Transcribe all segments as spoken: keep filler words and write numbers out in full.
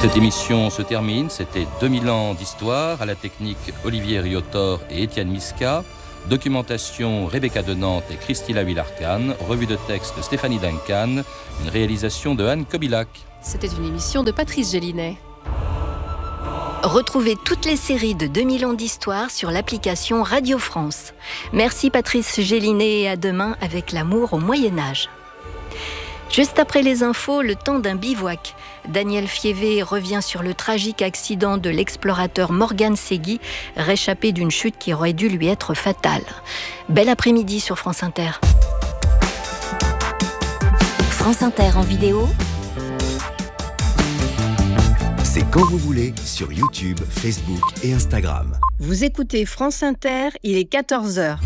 Cette émission se termine, c'était deux mille ans d'histoire, à la technique Olivier Riotor et Étienne Miska, documentation Rebecca de Nantes et Christila Villarcan, revue de texte Stéphanie Duncan, une réalisation de Anne Kobilac. C'était une émission de Patrice Gélinet. Retrouvez toutes les séries de deux mille ans d'histoire sur l'application Radio France. Merci Patrice Gélinet et à demain avec l'amour au Moyen-Âge. Juste après les infos, le temps d'un bivouac. Daniel Fievé revient sur le tragique accident de l'explorateur Morgan Segui, réchappé d'une chute qui aurait dû lui être fatale. Bel après-midi sur France Inter. France Inter en vidéo. C'est quand vous voulez sur YouTube, Facebook et Instagram. Vous écoutez France Inter, il est quatorze heures.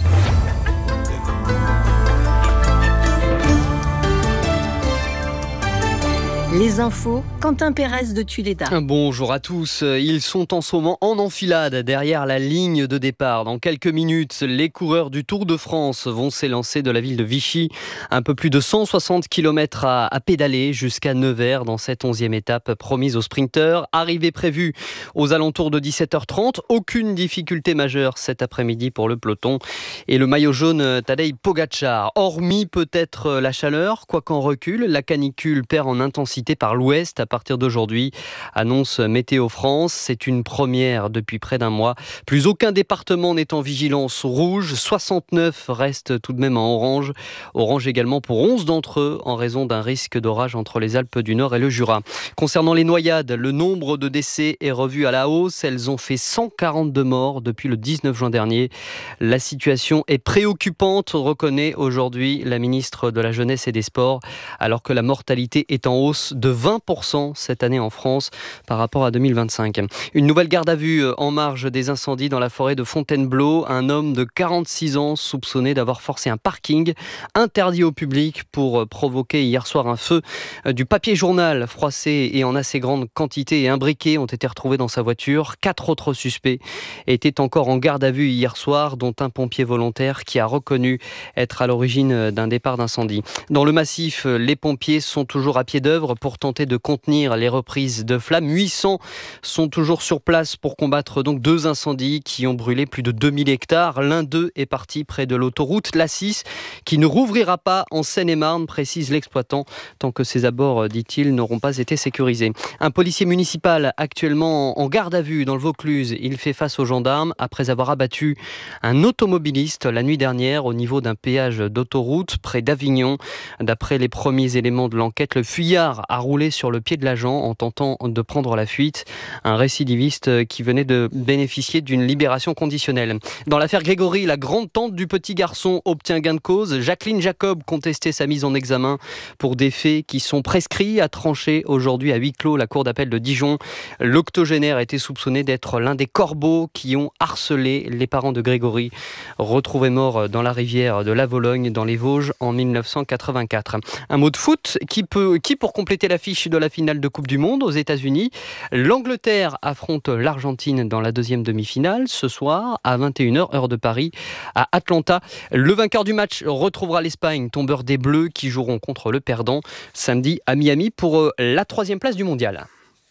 Les infos, Quentin Pérez de Tuléda. Bonjour à tous. Ils sont en ce moment en enfilade derrière la ligne de départ. Dans quelques minutes, les coureurs du Tour de France vont s'élancer de la ville de Vichy. Un peu plus de cent soixante kilomètres à, à pédaler jusqu'à Nevers dans cette onzième étape promise aux sprinteurs. Arrivée prévue aux alentours de dix-sept heures trente. Aucune difficulté majeure cet après-midi pour le peloton. Et le maillot jaune Tadej Pogačar. Hormis peut-être la chaleur, quoi qu'en recul, la canicule perd en intensité par l'ouest à partir d'aujourd'hui, annonce Météo France. C'est une première depuis près d'un mois. Plus aucun département n'est en vigilance rouge. soixante-neuf restent tout de même en orange. Orange également pour onze d'entre eux en raison d'un risque d'orage entre les Alpes du Nord et le Jura. Concernant les noyades, le nombre de décès est revu à la hausse. Elles ont fait cent quarante-deux morts depuis le dix-neuf juin dernier. La situation est préoccupante, reconnaît aujourd'hui la ministre de la Jeunesse et des Sports, alors que la mortalité est en hausse de vingt pour cent cette année en France par rapport à deux mille vingt-cinq. Une nouvelle garde à vue en marge des incendies dans la forêt de Fontainebleau. Un homme de quarante-six ans soupçonné d'avoir forcé un parking interdit au public pour provoquer hier soir un feu. Du papier journal froissé et en assez grande quantité et un briquet ont été retrouvés dans sa voiture. Quatre autres suspects étaient encore en garde à vue hier soir, dont un pompier volontaire qui a reconnu être à l'origine d'un départ d'incendie. Dans le massif, les pompiers sont toujours à pied d'œuvre pour tenter de contenir les reprises de flammes. huit cents sont toujours sur place pour combattre donc deux incendies qui ont brûlé plus de deux mille hectares. L'un d'eux est parti près de l'autoroute, l'A six, qui ne rouvrira pas en Seine-et-Marne, précise l'exploitant, tant que ses abords, dit-il, n'auront pas été sécurisés. Un policier municipal actuellement en garde à vue dans le Vaucluse, il fait face aux gendarmes après avoir abattu un automobiliste la nuit dernière au niveau d'un péage d'autoroute près d'Avignon. D'après les premiers éléments de l'enquête, le fuyard a roulé sur le pied de l'agent en tentant de prendre la fuite. Un récidiviste qui venait de bénéficier d'une libération conditionnelle. Dans l'affaire Grégory, la grande tante du petit garçon obtient gain de cause. Jacqueline Jacob contestait sa mise en examen pour des faits qui sont prescrits, a tranché aujourd'hui à huis clos la cour d'appel de Dijon. L'octogénaire était soupçonné d'être l'un des corbeaux qui ont harcelé les parents de Grégory, retrouvé mort dans la rivière de la Vologne dans les Vosges en mille neuf cent quatre-vingt-quatre. Un mot de foot qui peut, qui pour compléter l'affiche de la finale de Coupe du Monde aux États-Unis. L'Angleterre affronte l'Argentine dans la deuxième demi-finale ce soir à vingt et une heures heure de Paris à Atlanta. Le vainqueur du match retrouvera l'Espagne, tombeur des Bleus, qui joueront contre le perdant samedi à Miami pour la troisième place du mondial.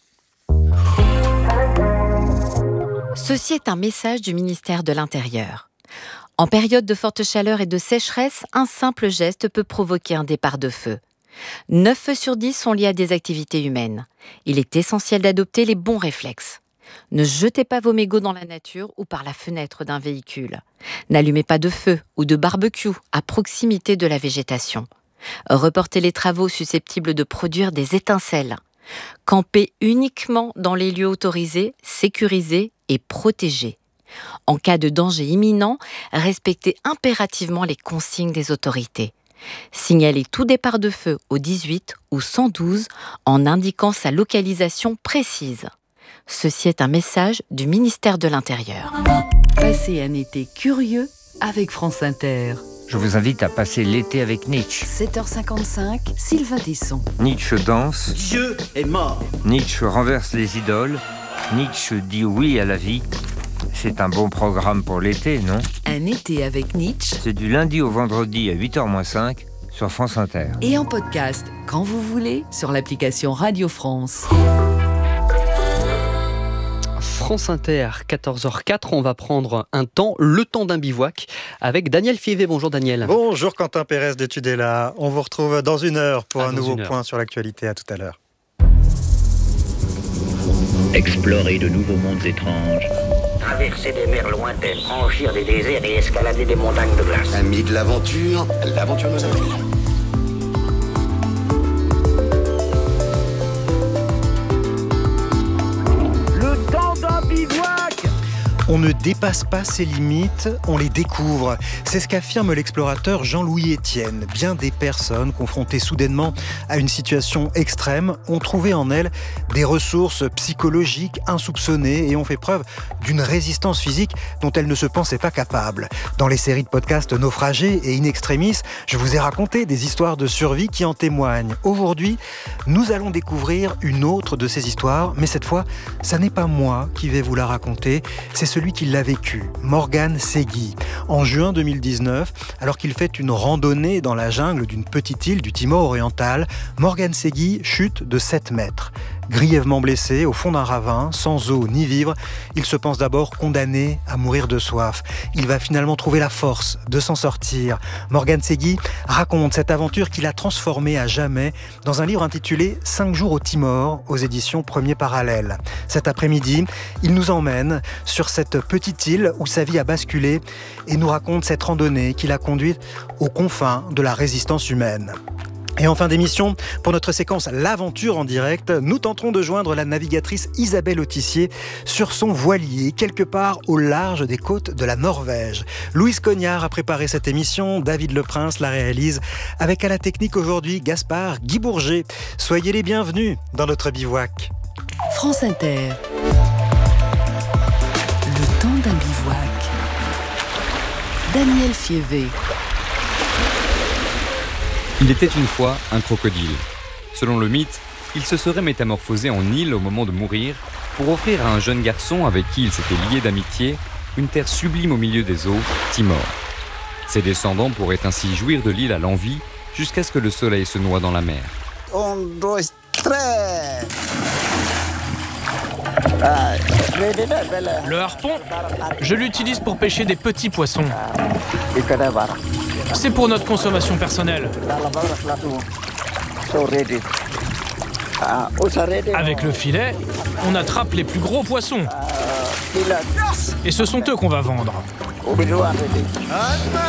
Ceci est un message du ministère de l'Intérieur. En période de forte chaleur et de sécheresse, un simple geste peut provoquer un départ de feu. neuf feux sur dix sont liés à des activités humaines. Il est essentiel d'adopter les bons réflexes. Ne jetez pas vos mégots dans la nature ou par la fenêtre d'un véhicule. N'allumez pas de feu ou de barbecue à proximité de la végétation. Reportez les travaux susceptibles de produire des étincelles. Campez uniquement dans les lieux autorisés, sécurisés et protégés. En cas de danger imminent, respectez impérativement les consignes des autorités. Signalez tout départ de feu au dix-huit ou cent douze en indiquant sa localisation précise. Ceci est un message du ministère de l'Intérieur. Passez un été curieux avec France Inter. Je vous invite à passer l'été avec Nietzsche. sept heures cinquante-cinq, Sylvain Tesson. Nietzsche danse. Dieu est mort. Nietzsche renverse les idoles. Nietzsche dit oui à la vie. C'est un bon programme pour l'été, non ? Un été avec Nietzsche. C'est du lundi au vendredi à huit heures moins cinq sur France Inter. Et en podcast, quand vous voulez, sur l'application Radio France. France Inter, quatorze heures quatre. On va prendre un temps, le temps d'un bivouac, avec Daniel Fievé. Bonjour Daniel. Bonjour Quentin Pérez de Tudela. On vous retrouve dans une heure pour ah, un nouveau heure. point sur l'actualité. À tout à l'heure. Explorer de nouveaux mondes étranges. Traverser des mers lointaines, franchir des déserts et escalader des montagnes de glace. Amis de l'aventure, l'aventure nous appelle. Le temps d'un bivouac. On ne dépasse pas ses limites, on les découvre. C'est ce qu'affirme l'explorateur Jean-Louis Etienne. Bien des personnes confrontées soudainement à une situation extrême ont trouvé en elles des ressources psychologiques insoupçonnées et ont fait preuve d'une résistance physique dont elles ne se pensaient pas capables. Dans les séries de podcasts Naufragés et In Extremis, je vous ai raconté des histoires de survie qui en témoignent. Aujourd'hui, nous allons découvrir une autre de ces histoires, mais cette fois, ça n'est pas moi qui vais vous la raconter, c'est celui qui l'a vécu, Morgan Segui. En juin deux mille dix-neuf, alors qu'il fait une randonnée dans la jungle d'une petite île du Timor oriental, Morgan Segui chute de sept mètres. Grièvement blessé au fond d'un ravin, sans eau ni vivre, il se pense d'abord condamné à mourir de soif. Il va finalement trouver la force de s'en sortir. Morgan Segui raconte cette aventure qui l'a transformé à jamais dans un livre intitulé « cinq jours au Timor » aux éditions Premier Parallèle. Cet après-midi, il nous emmène sur cette petite île où sa vie a basculé et nous raconte cette randonnée qui l'a conduite aux confins de la résistance humaine. Et en fin d'émission, pour notre séquence L'aventure en direct, nous tenterons de joindre la navigatrice Isabelle Autissier sur son voilier, quelque part au large des côtes de la Norvège. Louise Cognard a préparé cette émission, David Leprince la réalise, avec à la technique aujourd'hui Gaspard Guy Bourget. Soyez les bienvenus dans notre bivouac. France Inter. Le temps d'un bivouac. Daniel Fievé. Il était une fois un crocodile. Selon le mythe, il se serait métamorphosé en île au moment de mourir pour offrir à un jeune garçon avec qui il s'était lié d'amitié une terre sublime au milieu des eaux, Timor. Ses descendants pourraient ainsi jouir de l'île à l'envi jusqu'à ce que le soleil se noie dans la mer. Un, deux, trois. Le harpon, je l'utilise pour pêcher des petits poissons. C'est pour notre consommation personnelle. Avec le filet, on attrape les plus gros poissons. Et ce sont eux qu'on va vendre.